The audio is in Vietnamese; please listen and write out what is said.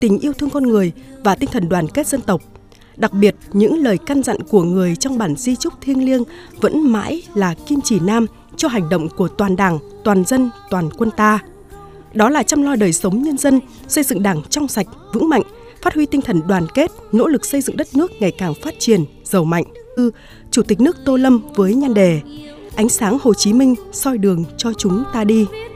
tình yêu thương con người và tinh thần đoàn kết dân tộc. Đặc biệt, những lời căn dặn của người trong bản di chúc thiêng liêng vẫn mãi là kim chỉ nam cho hành động của toàn Đảng, toàn dân, toàn quân ta. Đó là chăm lo đời sống nhân dân, xây dựng Đảng trong sạch, vững mạnh, phát huy tinh thần đoàn kết, nỗ lực xây dựng đất nước ngày càng phát triển, giàu mạnh. Chủ tịch nước Tô Lâm với nhan đề Ánh sáng Hồ Chí Minh soi đường cho chúng ta đi.